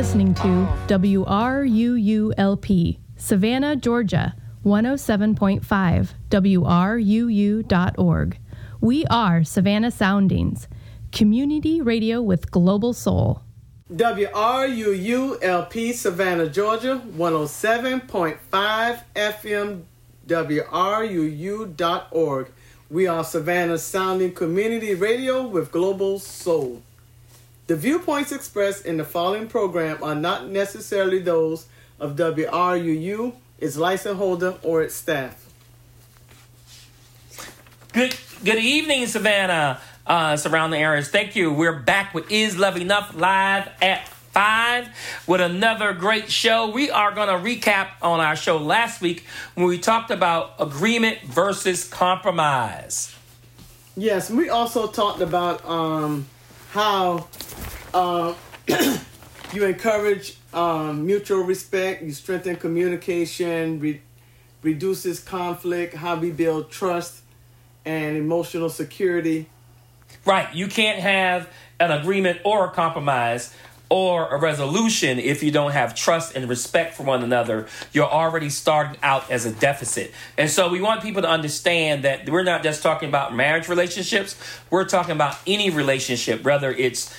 listening to WRUULP, Savannah, Georgia, 107.5, WRUU.org. We are Savannah Soundings, community radio with global soul. WRUULP, Savannah, Georgia, 107.5 FM, WRUU.org. We are Savannah Sounding Community Radio with global soul. The viewpoints expressed in the following program are not necessarily those of WRUU, its license holder, or its staff. Good evening, Savannah, surrounding areas. Thank you. We're back with Is Love Enough live at 5 with another great show. We are going to recap on our show last week when we talked about agreement versus compromise. Yes, we also talked about how you encourage mutual respect, you strengthen communication, reduces conflict, how we build trust and emotional security. Right. You can't have an agreement or a compromise or a resolution if you don't have trust and respect for one another. You're already starting out as a deficit. And so we want people to understand that we're not just talking about marriage relationships. We're talking about any relationship, whether it's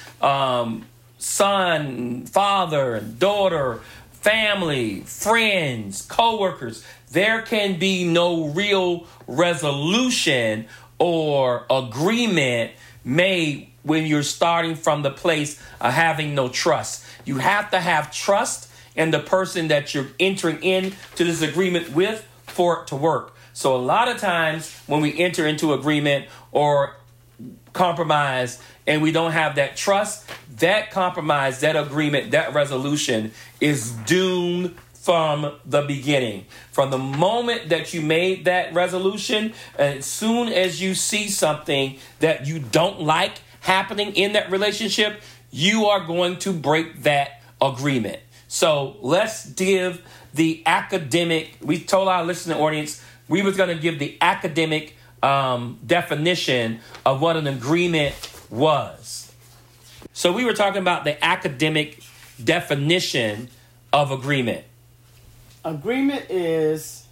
son, father, daughter, family, friends, coworkers. There can be no real resolution or agreement made when you're starting from the place of having no trust. You have to have trust in the person that you're entering into this agreement with for it to work. So a lot of times when we enter into agreement or compromise and we don't have that trust, that compromise, that agreement, that resolution is doomed from the beginning. From the moment that you made that resolution, as soon as you see something that you don't like happening in that relationship, you are going to break that agreement. So let's give the academic, we told our listening audience we was going to give the academic definition of what an agreement was. So we were talking about the academic definition of agreement. Agreement is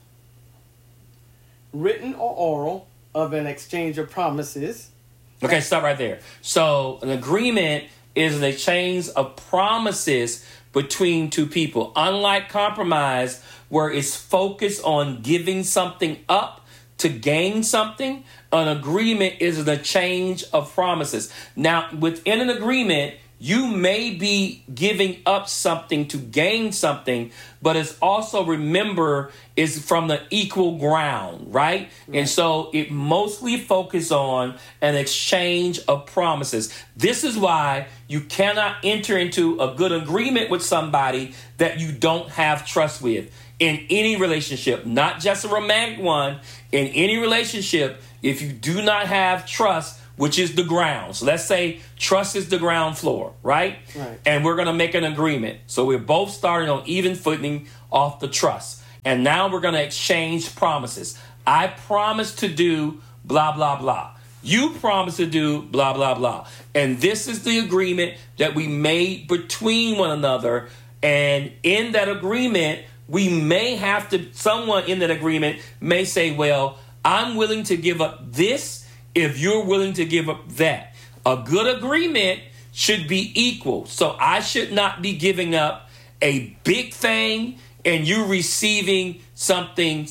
written or oral of an exchange of promises. Okay, stop right there. So an agreement is an exchange of promises between two people. Unlike compromise, where it's focused on giving something up to gain something, an agreement is an exchange of promises. Now, within an agreement, you may be giving up something to gain something, but it's also, remember, is from the equal ground, right? And so it mostly focuses on an exchange of promises. This is why you cannot enter into a good agreement with somebody that you don't have trust with. In any relationship, not just a romantic one, in any relationship, if you do not have trust, which is the ground. So let's say trust is the ground floor, right? And we're going to make an agreement. So we're both starting on even footing off the trust. And now we're going to exchange promises. I promise to do blah, blah, blah. You promise to do blah, blah, blah. And this is the agreement that we made between one another. And in that agreement, we may have to, someone in that agreement may say, well, I'm willing to give up this if you're willing to give up that. A good agreement should be equal. So I should not be giving up a big thing and you receiving something.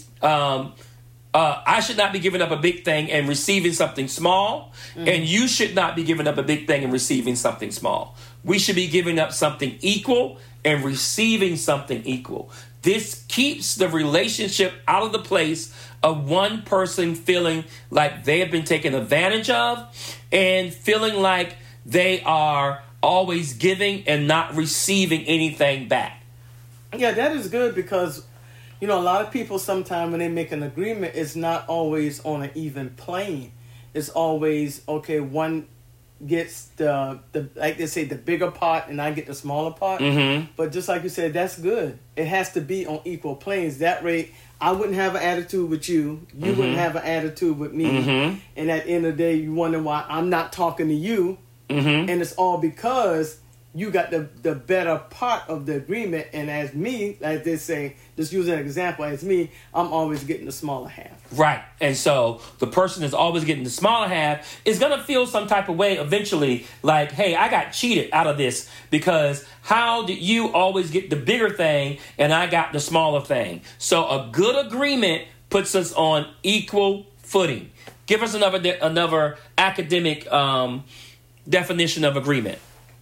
I should not be giving up a big thing and receiving something small. And you should not be giving up a big thing and receiving something small. We should be giving up something equal and receiving something equal. This keeps the relationship out of the place of one person feeling like they have been taken advantage of and feeling like they are always giving and not receiving anything back. Yeah, that is good because, a lot of people sometimes when they make an agreement, it's not always on an even plane. It's always, okay, one gets the like they say, the bigger part and I get the smaller part. But just like you said, that's good. It has to be on equal planes. That way, I wouldn't have an attitude with you. You wouldn't have an attitude with me. And at the end of the day, you wonder why I'm not talking to you. And it's all because you got the better part of the agreement. And as me, like they say, just use an example, as me, I'm always getting the smaller half. Right. And so the person that's always getting the smaller half is going to feel some type of way eventually, like, hey, I got cheated out of this because how did you always get the bigger thing and I got the smaller thing? So a good agreement puts us on equal footing. Give us another academic definition of agreement.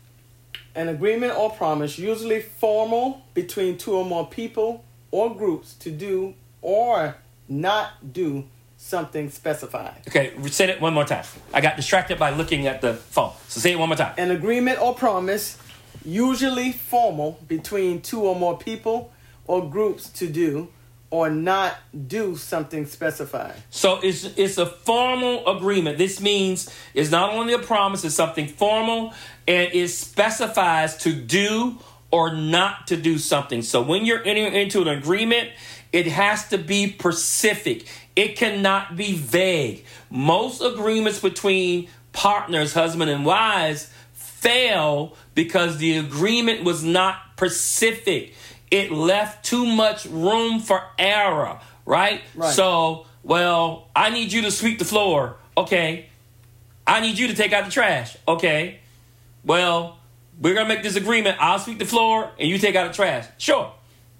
An agreement or promise, usually formal between two or more people or groups to do or not do something specified. Okay, say it one more time. I got distracted by looking at the phone. So say it one more time. An agreement or promise, usually formal between two or more people or groups to do or not do something specified. So it's a formal agreement. This means it's not only a promise, it's something formal, and it specifies to do or not to do something. So when you're entering into an agreement, it has to be specific. It cannot be vague. Most agreements between partners, husband and wives, fail because the agreement was not specific. It left too much room for error, right? So, well, I need you to sweep the floor. Okay. I need you to take out the trash. Okay. Well, we're going to make this agreement. I'll sweep the floor and you take out the trash. Sure.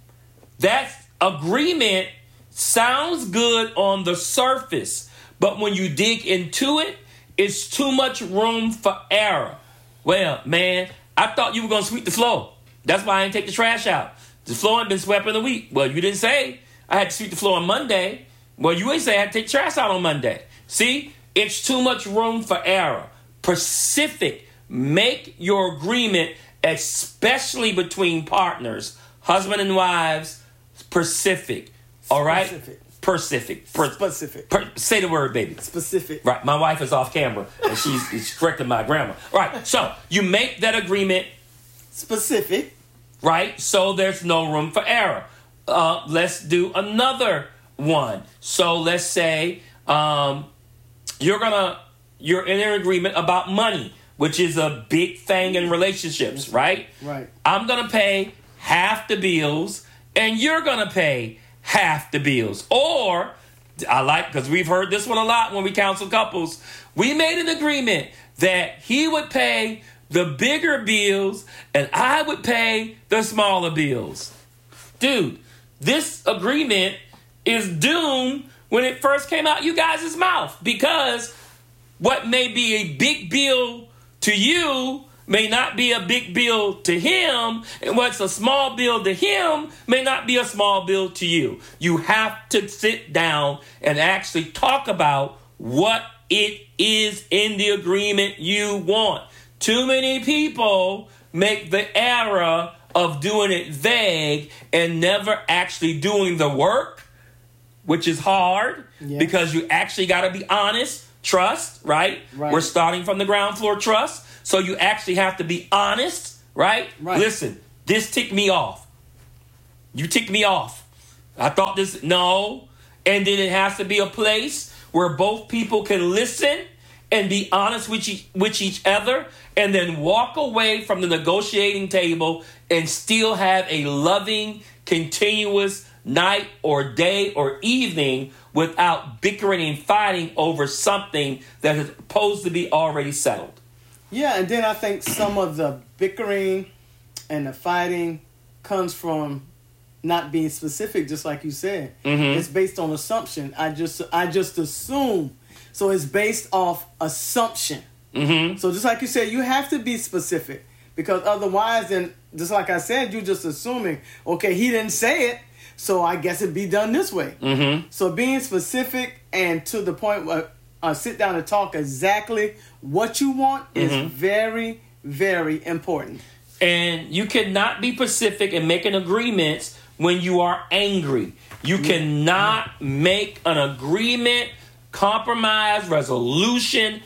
That agreement sounds good on the surface, but when you dig into it, it's too much room for error. Well, man, I thought you were going to sweep the floor. That's why I didn't take the trash out. The floor ain't been swept in a week. Well, you didn't say I had to sweep the floor on Monday. Well, you ain't say I had to take trash out on Monday. See, it's too much room for error. Specific. Make your agreement, especially between partners, husband and wives, specific. All right? Specific. Say the word, baby. Specific. Right. My wife is off camera, and she's correcting my grammar. All right. So you make that agreement specific. Right? So there's no room for error. Let's do another one. So let's say you're in an agreement about money, which is a big thing in relationships, right? Right. I'm going to pay half the bills and you're going to pay half the bills. Or, because we've heard this one a lot when we counsel couples, we made an agreement that he would pay the bigger bills and I would pay the smaller bills. Dude, this agreement is doomed when it first came out you guys' mouth, because what may be a big bill to you may not be a big bill to him, and what's a small bill to him may not be a small bill to you. You have to sit down and actually talk about what it is in the agreement you want. Too many people make the error of doing it vague and never actually doing the work, which is hard because you actually got to be honest. Trust, right? We're starting from the ground floor, trust. So you actually have to be honest, right? Listen, this ticked me off. You ticked me off. I thought this, no. And then it has to be a place where both people can listen and be honest with each other, and then walk away from the negotiating table and still have a loving, continuous night or day or evening without bickering and fighting over something that is supposed to be already settled. Yeah, and then I think some of the bickering and the fighting comes from not being specific, just like you said. Mm-hmm. It's based on assumption. I just assume. So it's based off assumption. Mm-hmm. So just like you said, you have to be specific, because otherwise, then, just like I said, you're just assuming, okay, he didn't say it, so I guess it'd be done this way. Mm-hmm. So being specific and to the point where sit down and talk exactly what you want is very, very important. And you cannot be specific and making agreements when you are angry. You cannot make an agreement, compromise, resolution,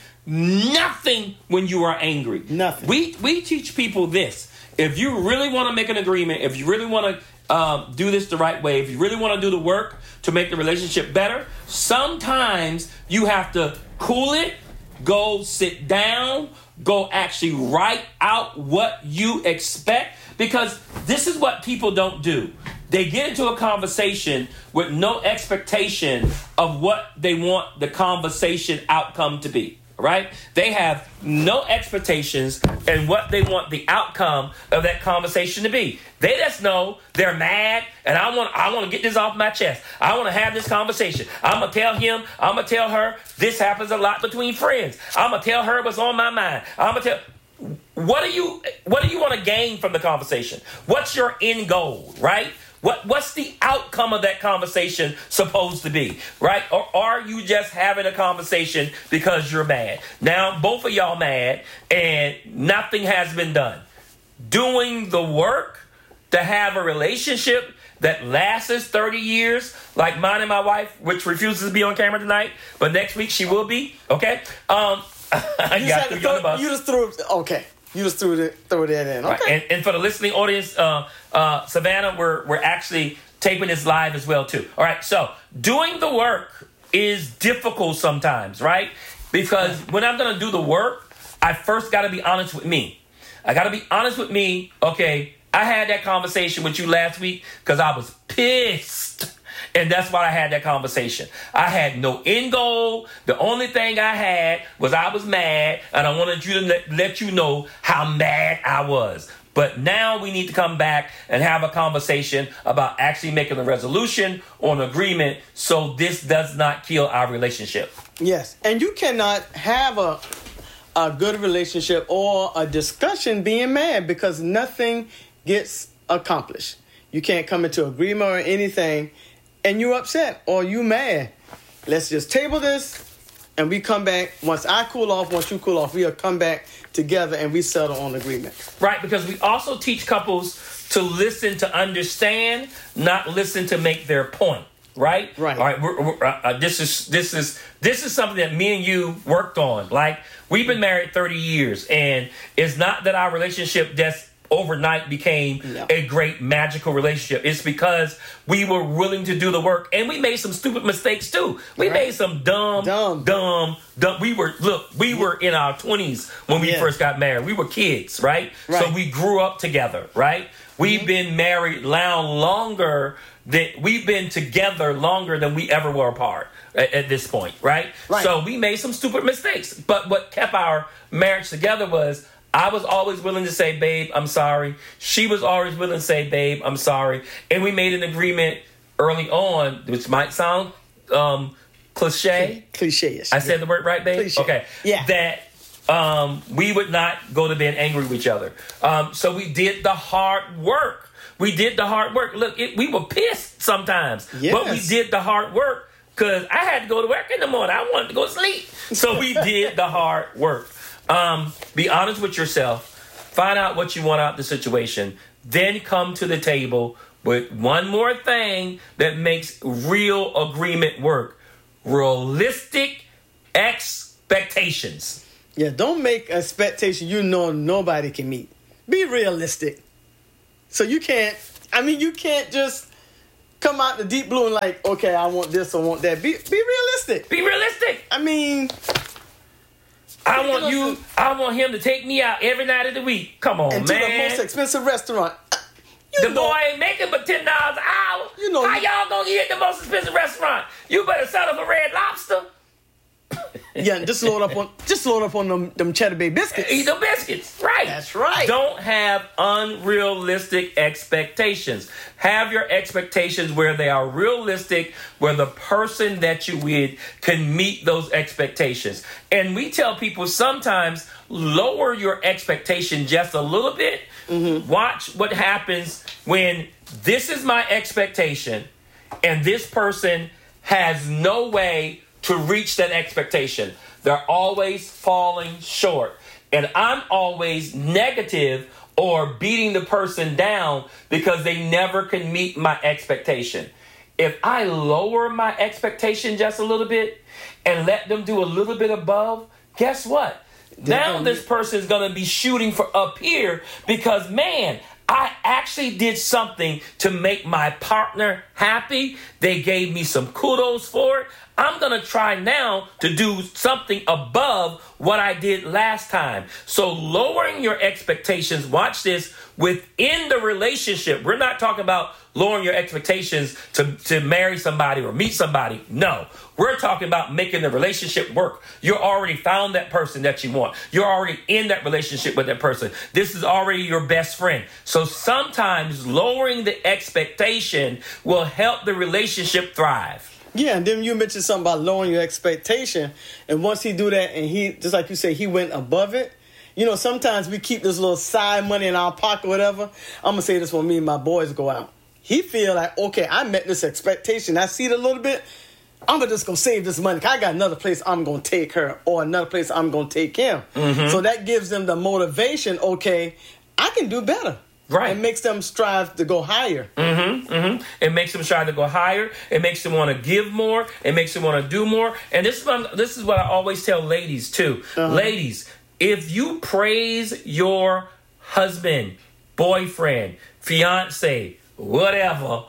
nothing when you are angry. Nothing. We teach people this. If you really want to make an agreement, if you really want to do this the right way, if you really want to do the work to make the relationship better, sometimes you have to cool it, Go sit down. Go actually write out what you expect, because this is what people don't do. They get into a conversation with no expectation of what they want the conversation outcome to be. Right? They have no expectations and what they want the outcome of that conversation to be. They just know they're mad, and I want to get this off my chest. I want to have this conversation. I'm gonna tell him. I'm gonna tell her. This happens a lot between friends. I'm gonna tell her what's on my mind. I'm gonna tell. What do you want to gain from the conversation? What's your end goal? Right? What's the outcome of that conversation supposed to be, right? Or are you just having a conversation because you're mad? Now, both of y'all mad and nothing has been done. Doing the work to have a relationship that lasts 30 years, like mine and my wife, which refuses to be on camera tonight, but next week she will be, okay? You just threw it, okay. You just threw that in. Okay. Right. And for the listening audience, Savannah, we're actually taping this live as well too. All right. So doing the work is difficult sometimes, right? Because when I'm going to do the work, I first got to be honest with me. I got to be honest with me. Okay. I had that conversation with you last week because I was pissed. And that's why I had that conversation. I had no end goal. The only thing I had was I was mad, and I wanted you to let you know how mad I was. But now we need to come back and have a conversation about actually making a resolution or an agreement so this does not kill our relationship. Yes, and you cannot have a good relationship or a discussion being mad, because nothing gets accomplished. You can't come into agreement or anything and you upset or you mad. Let's just table this and we come back. Once I cool off, once you cool off, we'll come back together and we settle on agreement. Right, because we also teach couples to listen to understand, not listen to make their point. Right. All right. This is something that me and you worked on. Like, we've been married 30 years, and it's not that our relationship just overnight became a great magical relationship. It's because we were willing to do the work, and we made some stupid mistakes too. We made some dumb. We were in our 20s when we first got married. We were kids, right? So we grew up together, right? We've been married longer than we've been together longer than we ever were apart at this point, right? So we made some stupid mistakes. But what kept our marriage together was I was always willing to say, babe, I'm sorry. She was always willing to say, babe, I'm sorry. And we made an agreement early on, which might sound cliche. Cliche-ish. I said the word right, babe? Cliche. Okay. Yeah. That we would not go to bed angry with each other. So we did the hard work. Look, we were pissed sometimes. Yes. But we did the hard work because I had to go to work in the morning. I wanted to go to sleep. So we did the hard work. Be honest with yourself. Find out what you want out of the situation. Then come to the table with one more thing that makes real agreement work. Realistic expectations. Yeah, don't make expectations you know nobody can meet. Be realistic. So you can't just come out the deep blue and like, okay, I want this, I want that. Be realistic. Be realistic. I mean, I want him to take me out every night of the week. Come on, and man. To the most expensive restaurant. Boy ain't making but $10 an hour. How y'all gonna eat at the most expensive restaurant? You better settle for Red Lobster. Yeah, just load up on them Cheddar Bay biscuits. Eat the biscuits, right? That's right. Don't have unrealistic expectations. Have your expectations where they are realistic, where the person that you with can meet those expectations. And we tell people sometimes lower your expectation just a little bit. Mm-hmm. Watch what happens when this is my expectation and this person has no way to reach that expectation. They're always falling short. And I'm always negative or beating the person down because they never can meet my expectation. If I lower my expectation just a little bit and let them do a little bit above, guess what? Now this person is going to be shooting for up here because, man, I actually did something to make my partner happy. They gave me some kudos for it. I'm going to try now to do something above what I did last time. So lowering your expectations, watch this, within the relationship. We're not talking about lowering your expectations to marry somebody or meet somebody. No, we're talking about making the relationship work. You already found that person that you want. You're already in that relationship with that person. This is already your best friend. So sometimes lowering the expectation will help the relationship thrive. Yeah, and then you mentioned something about lowering your expectation. And once he do that, and he, just like you say, he went above it. You know, sometimes we keep this little side money in our pocket, whatever. I'm going to say this when me and my boys go out. He feel like, okay, I met this expectation. I see it a little bit. I'm just going to save this money. 'Cause I got another place I'm going to take her, or another place I'm going to take him. Mm-hmm. So that gives them the motivation, okay, I can do better. Right. It makes them strive to go higher. Mm-hmm, mm-hmm. It makes them strive to go higher. It makes them want to give more. It makes them want to do more. And this is what I always tell ladies, too. Uh-huh. Ladies, if you praise your husband, boyfriend, fiance, whatever,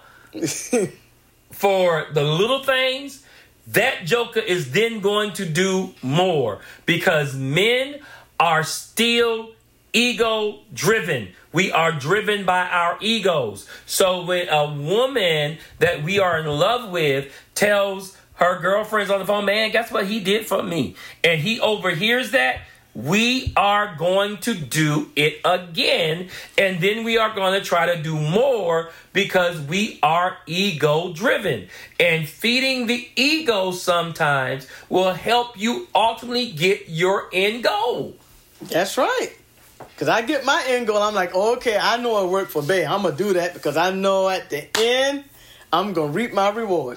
for the little things, that joker is then going to do more, because men are still ego-driven. We are driven by our egos. So when a woman that we are in love with tells her girlfriends on the phone, man, guess what he did for me, and he overhears that, we are going to do it again, and then we are going to try to do more, because we are ego-driven. And feeding the ego sometimes will help you ultimately get your end goal. That's right. Because I get my end goal, I'm like, okay, I know it worked for babe. I'm going to do that because I know at the end, I'm going to reap my reward.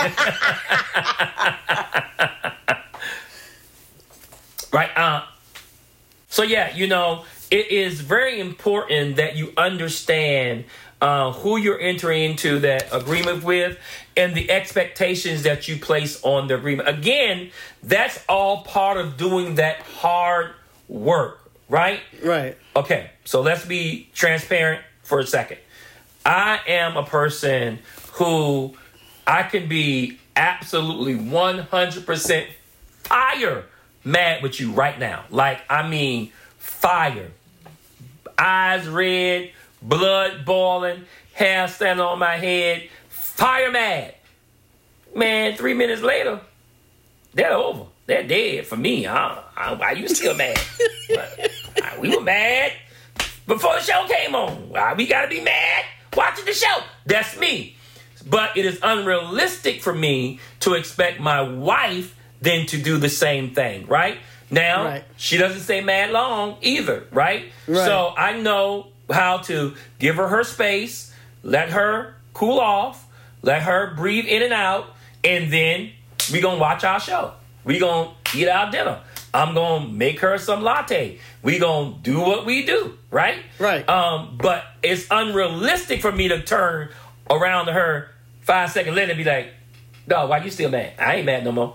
Right. So, yeah, you know, it is very important that you understand who you're entering into that agreement with and the expectations that you place on the agreement. Again, that's all part of doing that hard work. Right? Right. Okay, so let's be transparent for a second. I am a person who I can be absolutely 100% fire mad with you right now. Like, I mean, fire. Eyes red, blood boiling, hair standing on my head, fire mad. Man, 3 minutes later, they're over. They're dead for me. Why you still mad? We were mad before the show came on. Why we gotta be mad watching the show? That's me. But it is unrealistic for me to expect my wife then to do the same thing, right? Now, right. She doesn't stay mad long either, right? So I know how to give her space, let her cool off, let her breathe in and out, and then we gonna watch our show. We gonna eat our dinner. I'm gonna make her some latte. We gonna do what we do, right? Right. But it's unrealistic for me to turn around to her 5 seconds later and be like, "Dog, why you still mad? I ain't mad no more."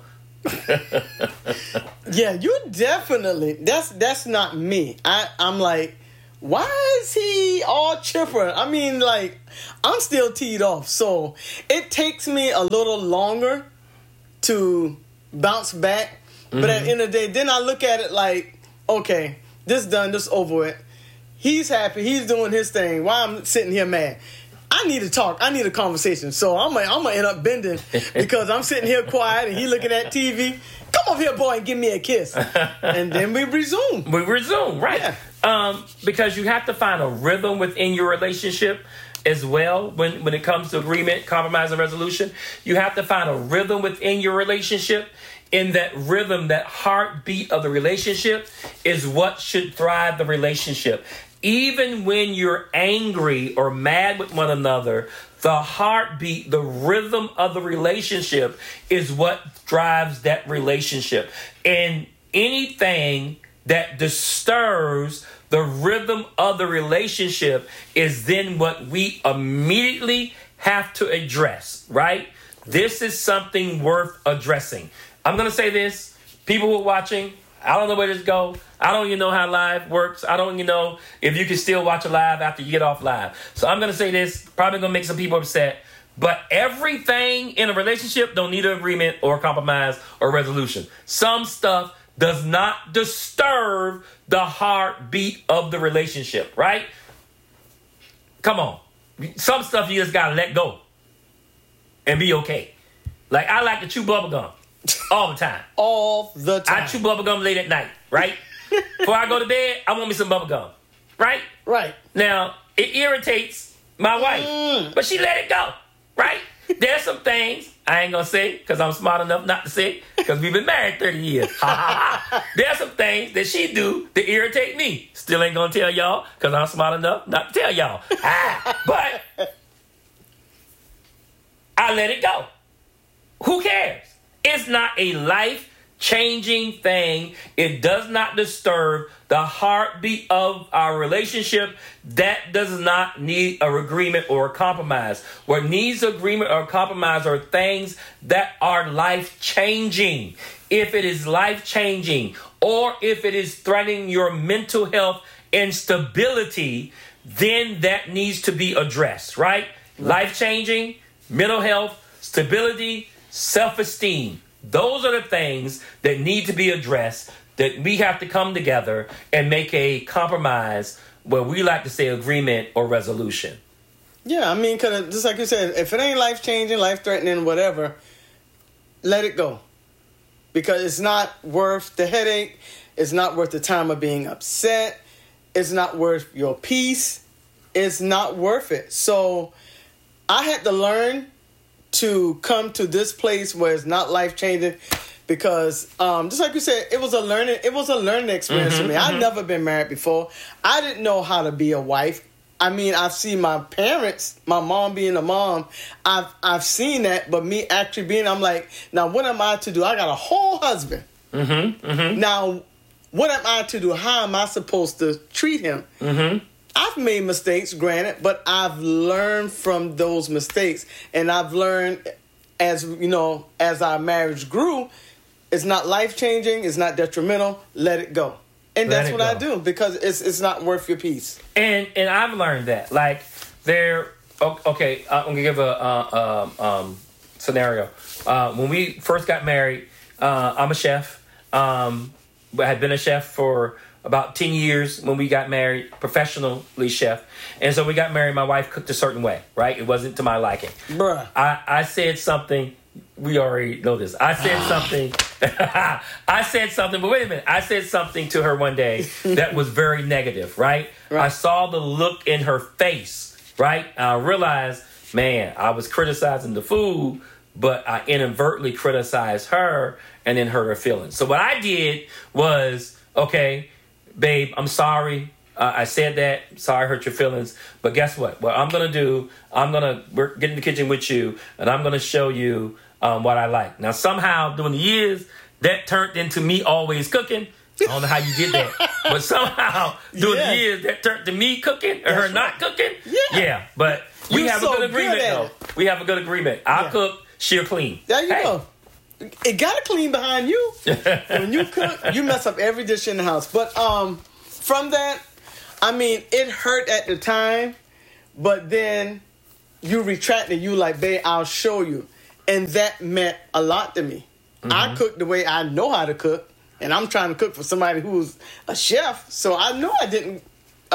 Yeah, you definitely. That's not me. I'm like, why is he all chipper? I mean, like, I'm still teed off, so it takes me a little longer to bounce back. But at the end of the day, then I look at it like, okay, this done, this over with. He's happy. He's doing his thing. Why I'm sitting here mad? I need to talk. I need a conversation. So I'm gonna end up bending because I'm sitting here quiet and he looking at TV. Come over here, boy, and give me a kiss. And then we resume. We resume, right. Yeah. Because you have to find a rhythm within your relationship as well when it comes to agreement, compromise, and resolution. You have to find a rhythm within your relationship. In that rhythm, that heartbeat of the relationship is what should thrive the relationship. Even when you're angry or mad with one another, the heartbeat, the rhythm of the relationship is what drives that relationship. And anything that disturbs the rhythm of the relationship is then what we immediately have to address, right? This is something worth addressing. I'm going to say this. People who are watching, I don't know where this go. I don't even know how live works. I don't even know if you can still watch a live after you get off live. So I'm going to say this. Probably going to make some people upset. But everything in a relationship don't need an agreement or compromise or resolution. Some stuff does not disturb the heartbeat of the relationship, right? Come on. Some stuff you just gotta let go and be okay. Like, I like to chew bubblegum all the time. All the time. I chew bubblegum late at night, right? Before I go to bed, I want me some bubblegum, right? Right. Now, it irritates my wife, but she let it go, right? There's some things I ain't gonna say because I'm smart enough not to say because we've been married 30 years. There's some things that she do that irritate me. Still ain't gonna tell y'all because I'm smart enough not to tell y'all. But I let it go. Who cares? It's not a life-changing thing. It does not disturb the heartbeat of our relationship. That does not need an agreement or a compromise. What needs agreement or compromise are things that are life-changing. If it is life-changing or if it is threatening your mental health and stability, then that needs to be addressed, right? Life-changing, mental health, stability, self-esteem. Those are the things that need to be addressed, that we have to come together and make a compromise, where we like to say agreement or resolution. Yeah, I mean, because just like you said, if it ain't life-changing, life-threatening, whatever, let it go. Because it's not worth the headache. It's not worth the time of being upset. It's not worth your peace. It's not worth it. So I had to learn to come to this place where it's not life-changing, because just like you said, it was a learning experience for me. I'd never been married before. I didn't know how to be a wife. I mean, I've seen my parents, my mom being a mom. I've seen that, but me actually being, I'm like, now what am I to do? I got a whole husband. Now, what am I to do? How am I supposed to treat him? I've made mistakes, granted, but I've learned from those mistakes. And I've learned, as you know, as our marriage grew, it's not life-changing, it's not detrimental, let it go. And that's what I do, because it's not worth your peace. And I've learned that. Like, okay, I'm going to give a scenario. When we first got married, I'm a chef. I had been a chef for about 10 years when we got married, professionally chef. And so we got married, my wife cooked a certain way, right? It wasn't to my liking. Bruh. I said something, we already know this. I said something, but wait a minute. I said something to her one day that was very negative, right? I saw the look in her face, right? I realized, man, I was criticizing the food, but I inadvertently criticized her and then hurt her feelings. So what I did was, okay, babe, I'm sorry. I said that. Sorry I hurt your feelings. But guess what? What I'm going to do, we're get in the kitchen with you, and I'm going to show you what I like. Now, somehow, during the years, that turned into me always cooking. I don't know how you did that. But somehow, during the years, that turned to me cooking and her not cooking. Yeah. But we have a good agreement, though. We have a good agreement. I'll cook, she'll clean. There you go. It got to clean behind you. When you cook, you mess up every dish in the house. But from that, I mean, it hurt at the time, but then you retracted. You like, babe, I'll show you. And that meant a lot to me. I cook the way I know how to cook, and I'm trying to cook for somebody who's a chef. So I know I didn't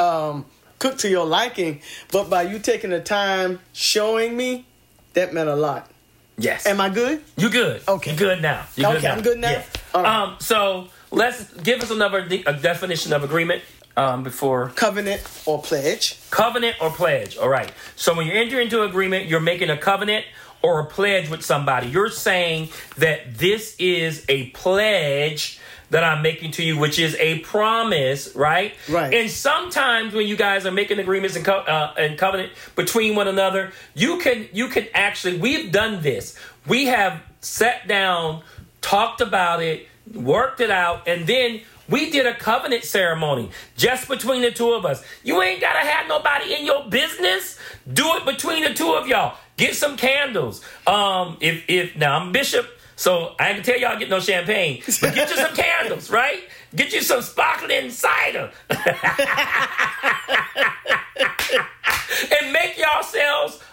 cook to your liking, but by you taking the time showing me, that meant a lot. Yes. Am I good? You good. Okay. You good now. I'm good now? Yeah. All right. So let's give us a definition of agreement before. Covenant or pledge. Covenant or pledge. All right. So when you enter into agreement, you're making a covenant or a pledge with somebody. You're saying that this is a pledge that I'm making to you, which is a promise, right? Right. And sometimes when you guys are making agreements and covenant between one another, you can actually, we've done this. We have sat down, talked about it, worked it out, and then we did a covenant ceremony just between the two of us. You ain't got to have nobody in your business. Do it between the two of y'all. Get some candles. Now I'm Bishop, so I ain't gonna tell y'all to get no champagne, but get you some candles, right? Get you some sparkling cider. And make yourselves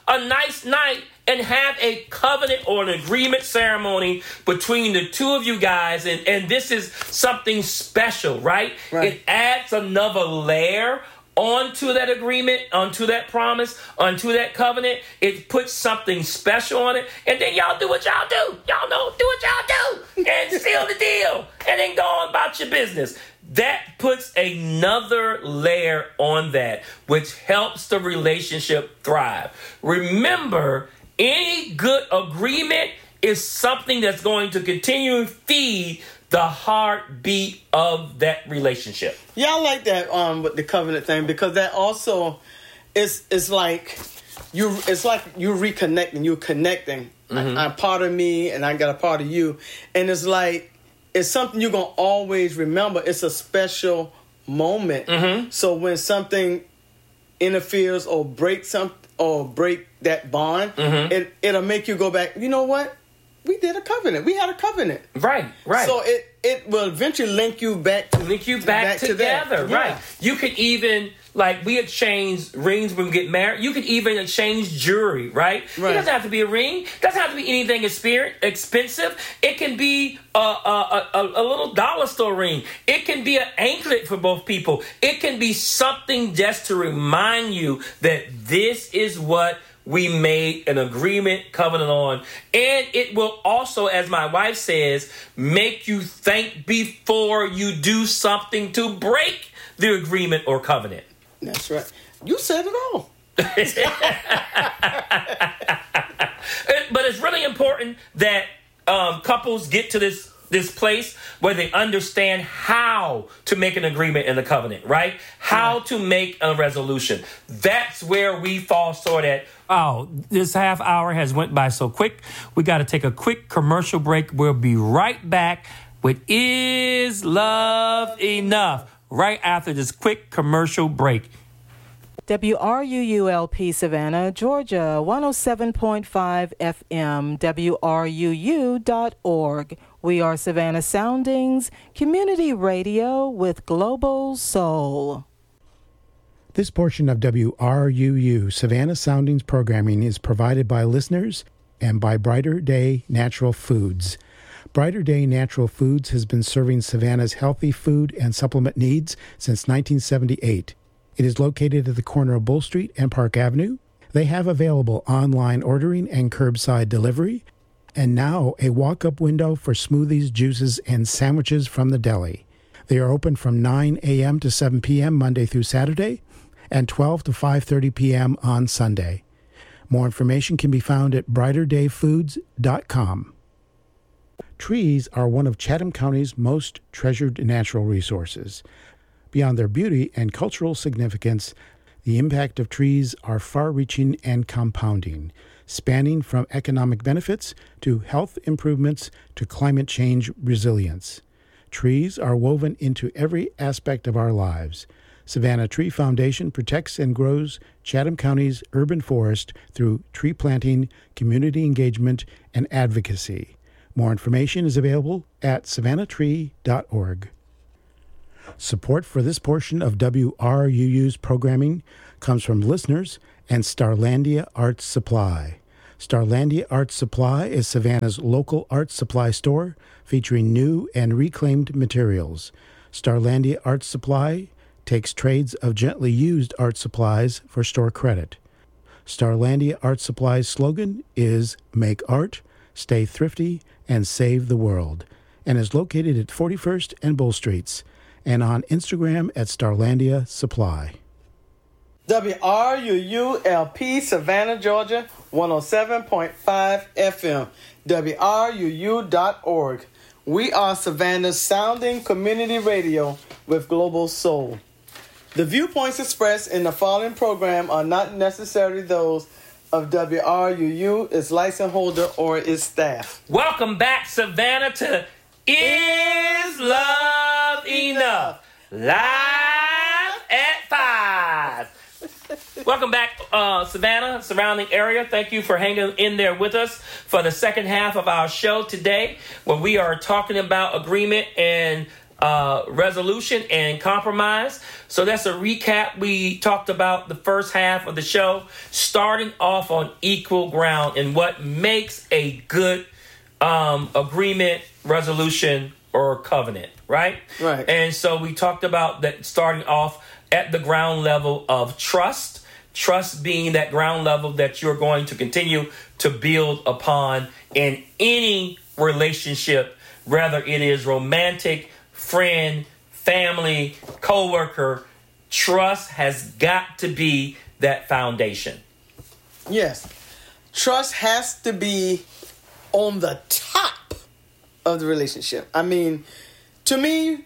a nice night and have a covenant or an agreement ceremony between the two of you guys. And this is something special, right? It adds another layer onto that agreement, onto that promise, onto that covenant. It puts something special on it. And then y'all do what y'all do. Y'all know, do what y'all do. And seal the deal. And then go on about your business. That puts another layer on that, which helps the relationship thrive. Remember, any good agreement is something that's going to continue to feed the heartbeat of that relationship. Yeah, I like that with the covenant thing, because that also it's like you're reconnecting, you're connecting. I'm part of me and I got a part of you. And it's like it's something you're gonna always remember. It's a special moment. So when something interferes or breaks something or break that bond, it'll make you go back, you know what? We did a covenant. We had a covenant. Right. So it will eventually link you back together. Right. You could even, like, we exchange rings when we get married. You could even exchange jewelry, right? It doesn't have to be a ring. It doesn't have to be anything expensive. It can be a little dollar store ring. It can be an anklet for both people. It can be something just to remind you that this is what we made an agreement, covenant on. And it will also, as my wife says, make you think before you do something to break the agreement or covenant. That's right. You said it all. But it's really important that couples get to this place where they understand how to make an agreement in the covenant, right? How to make a resolution. That's where we fall short at. Oh, this half hour has went by so quick. We got to take a quick commercial break. We'll be right back with Is Love Enough? Right after this quick commercial break. WRUULP Savannah, Georgia, 107.5 FM, WRUU.org. We are Savannah Soundings, community radio with global soul. This portion of WRUU Savannah Soundings programming is provided by listeners and by Brighter Day Natural Foods. Brighter Day Natural Foods has been serving Savannah's healthy food and supplement needs since 1978. It is located at the corner of Bull Street and Park Avenue. They have available online ordering and curbside delivery, and now a walk-up window for smoothies, juices, and sandwiches from the deli. They are open from 9 a.m. to 7 p.m. Monday through Saturday, and 12 to 5:30 p.m. on Sunday. More information can be found at brighterdayfoods.com. Trees are one of Chatham County's most treasured natural resources. Beyond their beauty and cultural significance, the impact of trees are far-reaching and compounding, spanning from economic benefits to health improvements to climate change resilience. Trees are woven into every aspect of our lives. Savannah Tree Foundation protects and grows Chatham County's urban forest through tree planting, community engagement, and advocacy. More information is available at savannahtree.org. Support for this portion of WRUU's programming comes from listeners and Starlandia Art Supply. Starlandia Art Supply is Savannah's local art supply store featuring new and reclaimed materials. Starlandia Art Supply takes trades of gently used art supplies for store credit. Starlandia Art Supply's slogan is Make Art, Stay Thrifty, and Save the World, and is located at 41st and Bull Streets, and on Instagram at Starlandia Supply. WRUULP Savannah, Georgia, 107.5 FM, WRUU.org. We are Savannah's sounding community radio with global soul. The viewpoints expressed in the following program are not necessarily those of WRUU, its license holder, or its staff. Welcome back, Savannah, to Is Love Enough? Live at 5. Welcome back, Savannah, surrounding area. Thank you for hanging in there with us for the second half of our show today, where we are talking about agreement and resolution and compromise. So that's a recap. We talked about the first half of the show, starting off on equal ground and what makes a good agreement, resolution, or covenant, right? Right. And so we talked about that, starting off at the ground level of trust. Trust being that ground level that you're going to continue to build upon in any relationship, whether it is romantic, friend, family, coworker. Trust has got to be that foundation. Yes. Trust has to be on the top of the relationship. I mean, to me,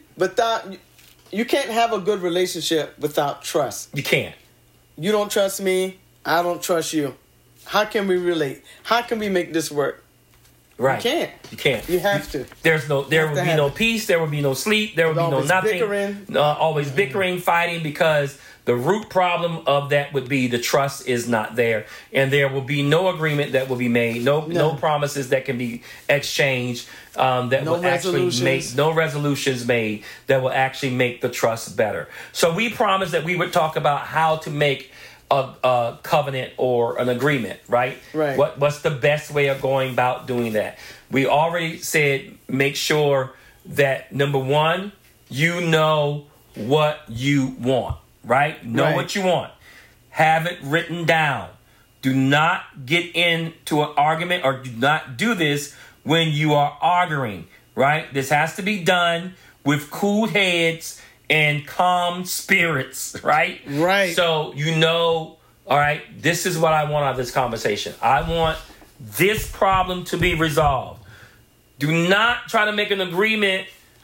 you can't have a good relationship without trust. You can't. You don't trust me, I don't trust you. How can we relate? How can we make this work? Right. You can't. You have to. There would be no peace. There would be no sleep. There would be no nothing. Bickering. Always bickering, fighting, because the root problem of that would be the trust is not there, and there will be no agreement that will be made. No promises that can be exchanged. That will actually make no resolutions made that will actually make the trust better. So we promised that we would talk about how to make a covenant or an agreement, right? Right. What's the best way of going about doing that? We already said make sure that, number one, you know what you want, right? Know what you want. Have it written down. Do not get into an argument, or do not do this when you are arguing, right? This has to be done with cool heads and calm spirits, right? Right. So all right, this is what I want out of this conversation. I want this problem to be resolved. Do not try to make an agreement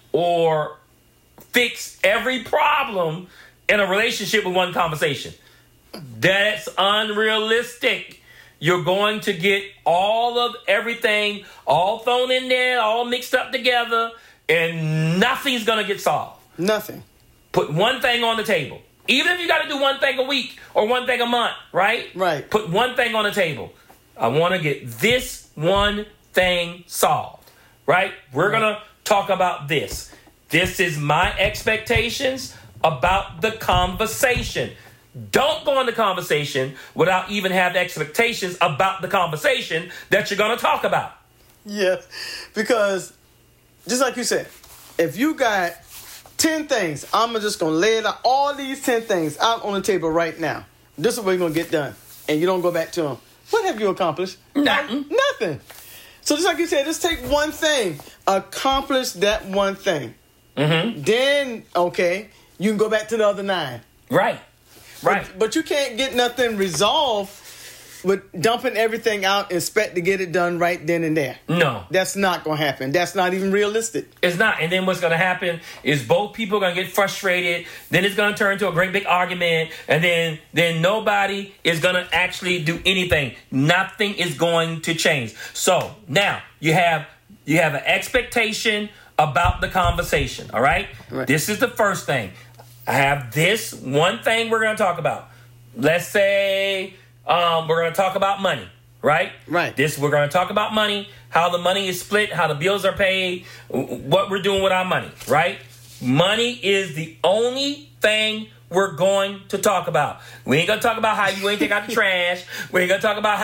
or fix every problem in a relationship with one conversation. That's unrealistic. You're going to get all of everything all thrown in there, all mixed up together, and nothing's going to get solved. Nothing. Put one thing on the table. Even if you got to do one thing a week or one thing a month, right? Right. Put one thing on the table. I want to get this one thing solved, right? We're going to talk about this. This is my expectations about the conversation. Don't go in the conversation without even having expectations about the conversation that you're going to talk about. Yes, because just like you said, if you got 10 things, I'm just going to lay it out, all these 10 things out on the table right now. This is what we're going to get done. And you don't go back to them. What have you accomplished? Nothing. Nothing. So just like you said, just take one thing. Accomplish that one thing. Mm-hmm. Then, okay, you can go back to the other 9. Right. Right. But you can't get nothing resolved with dumping everything out and expect to get it done right then and there. No. That's not going to happen. That's not even realistic. It's not. And then what's going to happen is both people are going to get frustrated. Then it's going to turn into a great big argument. And then nobody is going to actually do anything. Nothing is going to change. So now you have an expectation about the conversation. All right? This is the first thing. I have this one thing we're going to talk about. Let's say we're going to talk about money, right? Right. We're going to talk about money, how the money is split, how the bills are paid, what we're doing with our money, right? Money is the only thing we're going to talk about. We ain't going to talk about how you ain't take out the trash. We ain't going to talk about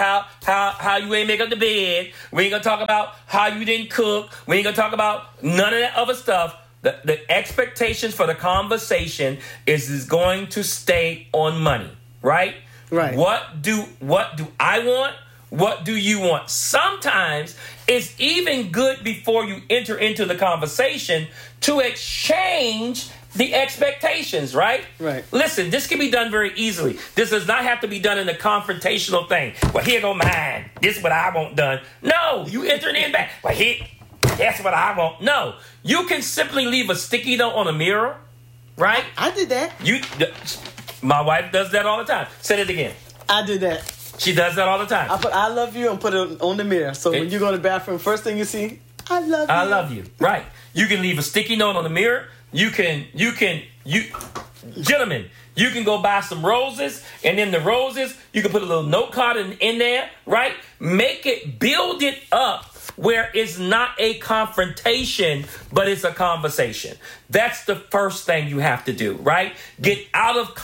how you ain't make up the bed. We ain't going to talk about how you didn't cook. We ain't going to talk about none of that other stuff. The expectations for the conversation is going to stay on money, right? Right. What do I want? What do you want? Sometimes it's even good before you enter into the conversation to exchange the expectations, right? Right. Listen, this can be done very easily. This does not have to be done in a confrontational thing. Well, here go mine. This is what I want done. No, you enter in back. Well, here, that's what I want. No, you can simply leave a sticky note on a mirror, right? I did that. My wife does that all the time. Say it again. I did that. She does that all the time. I put "I love you" and put it on the mirror. So when you go to the bathroom, first thing you see, "I love you." I love you. Right. You can leave a sticky note on the mirror. Gentlemen, you can go buy some roses, and in the roses, you can put a little note card in there, right? Build it up where it's not a confrontation, but it's a conversation. That's the first thing you have to do, right? Get out of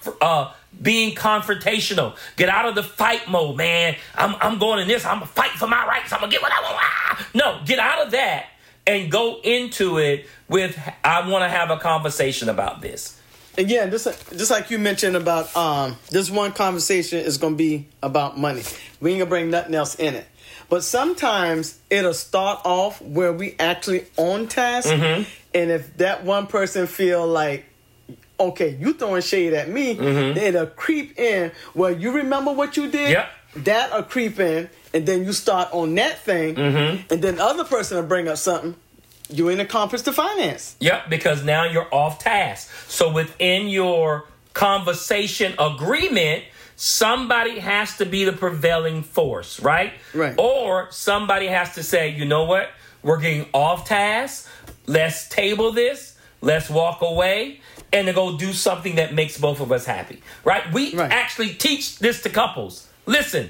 being confrontational. Get out of the fight mode, man. I'm going in this. I'm going to fight for my rights. I'm going to get what I want. No, get out of that and go into it with, I want to have a conversation about this. Again, just like you mentioned about this one conversation is going to be about money. We ain't going to bring nothing else in it. But sometimes it'll start off where we actually on task. Mm-hmm. And if that one person feel like, okay, you throwing shade at me, mm-hmm. it'll creep in. Well, you remember what you did? Yep. That'll creep in. And then you start on that thing. Mm-hmm. And then the other person will bring up something. You ain't accomplished the finance. Yep, because now you're off task. So within your conversation agreement, somebody has to be the prevailing force, right? Right. Or somebody has to say, you know what? We're getting off task. Let's table this. Let's walk away and to go do something that makes both of us happy, right? We actually teach this to couples. Listen,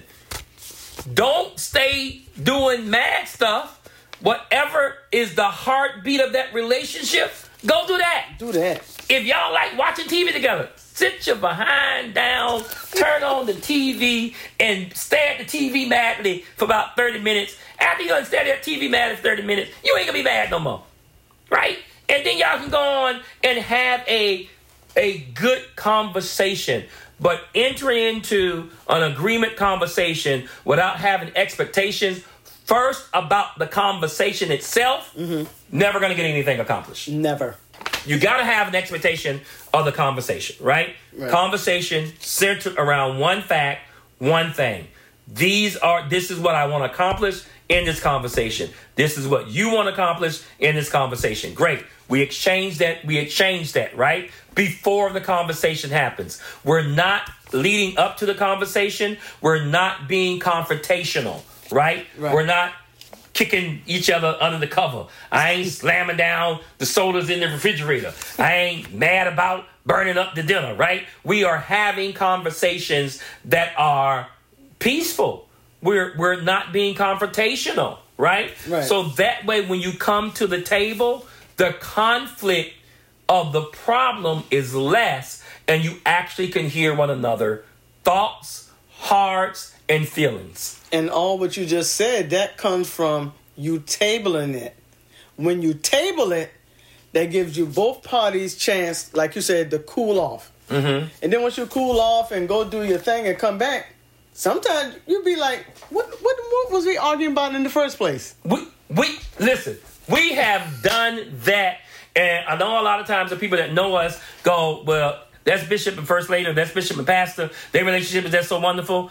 don't stay doing mad stuff. Whatever is the heartbeat of that relationship, go do that. Do that. If y'all like watching TV together, sit your behind down, turn on the TV, and stare at the TV madly for about 30 minutes. After you done stare at that TV madly for 30 minutes, you ain't gonna be mad no more, right? And then y'all can go on and have a good conversation. But entering into an agreement conversation without having expectations first about the conversation itself, mm-hmm. never going to get anything accomplished. Never. You got to have an expectation of the conversation, right? Conversation centered around one fact, one thing. This is what I want to accomplish in this conversation. This is what you want to accomplish in this conversation. Great. We exchange that, right? Before the conversation happens. We're not leading up to the conversation. We're not being confrontational. Right? We're not kicking each other under the cover. I ain't slamming down the sodas in the refrigerator. I ain't mad about burning up the dinner, right? We are having conversations that are peaceful. We're not being confrontational, right? So that way when you come to the table, the conflict of the problem is less and you actually can hear one another thoughts, hearts, and feelings. And all what you just said, that comes from you tabling it. When you table it, that gives you both parties chance, like you said, to cool off. Mm-hmm. And then once you cool off and go do your thing and come back, sometimes you'll be like, what was we arguing about in the first place? Listen, we have done that. And I know a lot of times the people that know us go, well, that's Bishop and First Lady, or that's Bishop and Pastor. Their relationship is that's so wonderful.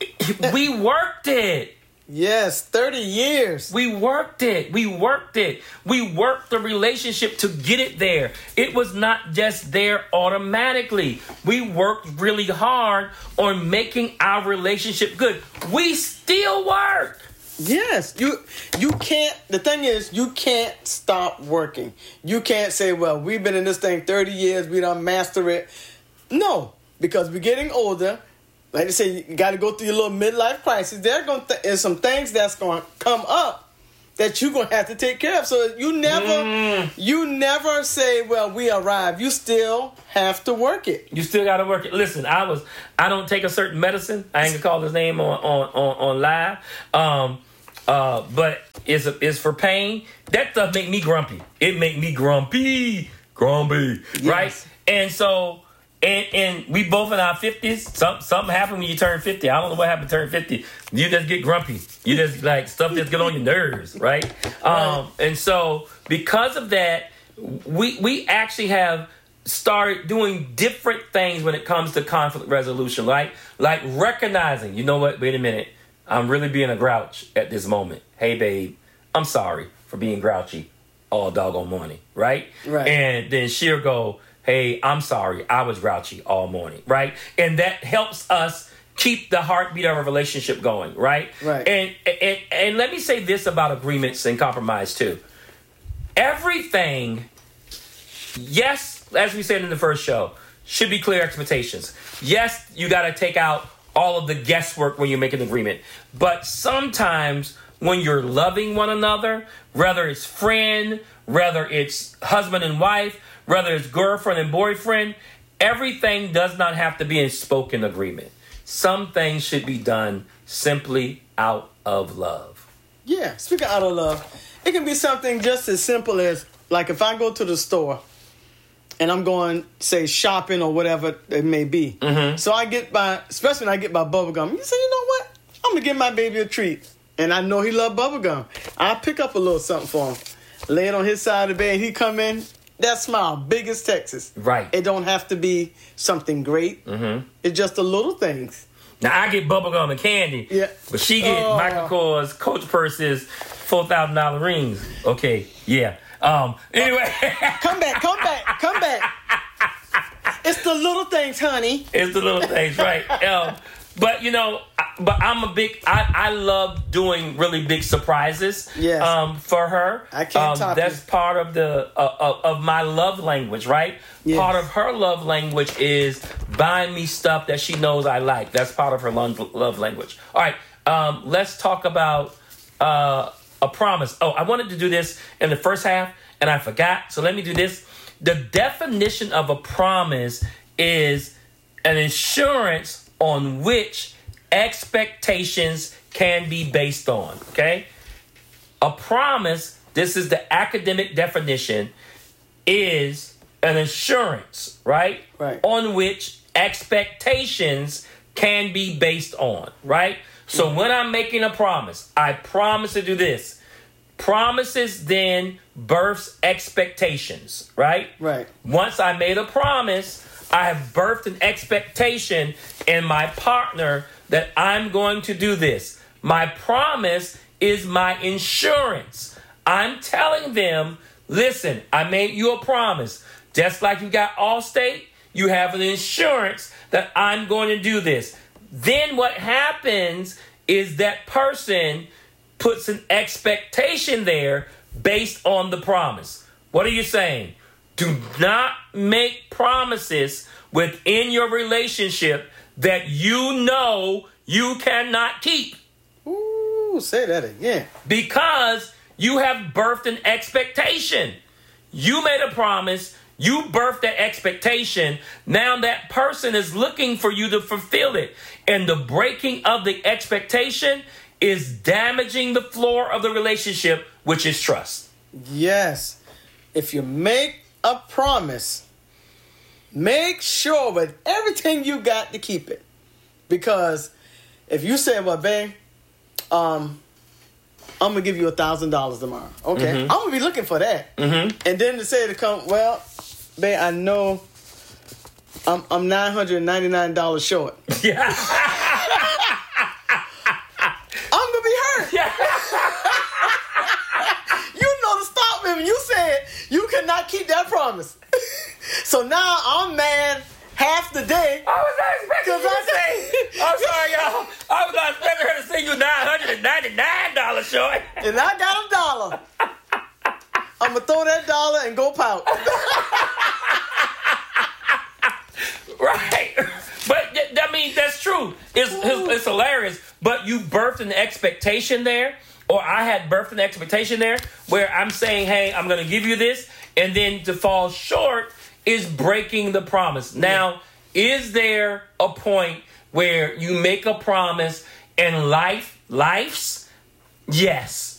We worked it. Yes, 30 years. We worked it. We worked the relationship to get it there. It was not just there automatically. We worked really hard on making our relationship good. We still work. Yes, you can't. The thing is, you can't stop working. You can't say, well, we've been in this thing 30 years. We done master it. No, because we're getting older. Like they say, you got to go through your little midlife crisis. There's some things that's going to come up that you're going to have to take care of. So you never say, well, we arrived. You still have to work it. You still got to work it. Listen, I don't take a certain medicine. I ain't going to call his name on live. But it's for pain. That stuff make me grumpy. It make me grumpy, yes. Right? And so... And we both in our 50s. Something happened when you turn 50. I don't know what happened to turn 50. You just get grumpy. You just like stuff just get on your nerves, right? And so because of that, we actually have started doing different things when it comes to conflict resolution, right? Like recognizing, you know what? Wait a minute. I'm really being a grouch at this moment. Hey, babe, I'm sorry for being grouchy all doggone morning, right? And then she'll go, hey, I'm sorry, I was grouchy all morning, right? And that helps us keep the heartbeat of a relationship going, right? And let me say this about agreements and compromise too. Everything, yes, as we said in the first show, should be clear expectations. Yes, you got to take out all of the guesswork when you make an agreement. But sometimes when you're loving one another, whether it's friend, whether it's husband and wife, whether it's girlfriend and boyfriend, everything does not have to be in spoken agreement. Some things should be done simply out of love. Yeah, speaking out of love, it can be something just as simple as, like, if I go to the store and I'm going, say, shopping or whatever it may be. Mm-hmm. So I get especially when I get my bubble gum, you say, you know what? I'm going to give my baby a treat. And I know he loves bubble gum. I pick up a little something for him, lay it on his side of the bed, and he come in, that smile, big as Texas. Right. It don't have to be something great. Mm-hmm. It's just the little things. Now, I get bubblegum and candy, but she get Michael Kors, Coach Purse's $4,000 rings. Okay, yeah. Anyway. Come back. It's the little things, honey. It's the little things, right. But, you know, I love doing really big surprises for her. I can't top That's part of of my love language, right? Yes. Part of her love language is buying me stuff that she knows I like. That's part of her love language. All right, let's talk about a promise. Oh, I wanted to do this in the first half, and I forgot, so let me do this. The definition of a promise is an assurance on which expectations can be based on, okay? A promise, this is the academic definition, is an assurance, right? Right. On which expectations can be based on, right? So when I'm making a promise, I promise to do this. Promises then births expectations, right? Right. Once I made a promise, I have birthed an expectation in my partner that I'm going to do this. My promise is my insurance. I'm telling them, listen, I made you a promise. Just like you got Allstate, you have an insurance that I'm going to do this. Then what happens is that person puts an expectation there based on the promise. What are you saying? Do not make promises within your relationship that you know you cannot keep. Ooh, say that again. Because you have birthed an expectation. You made a promise. You birthed that expectation. Now that person is looking for you to fulfill it. And the breaking of the expectation is damaging the floor of the relationship, which is trust. Yes. If you make a promise, make sure with everything you got to keep it. Because if you say, well, babe, I'm going to give you $1,000 tomorrow. Okay. Mm-hmm. I'm going to be looking for that. Mm-hmm. And then to say to come, well, babe, I know I'm $999 short. Yeah. I'm going to be hurt. Yeah. You know to stop me when you said you could not keep that promise. So now I'm mad half the day. I was not expecting you to say, I'm sorry, y'all. I was not expecting her to say you $999 short. And I got $1. I'm going to throw that $1 and go pout. Right. But, I mean, that's true. It's hilarious. But you birthed an expectation there, or I had birthed an expectation there, where I'm saying, hey, I'm going to give you this, and then to fall short is breaking the promise. Now, is there a point where you make a promise and life's? Yes.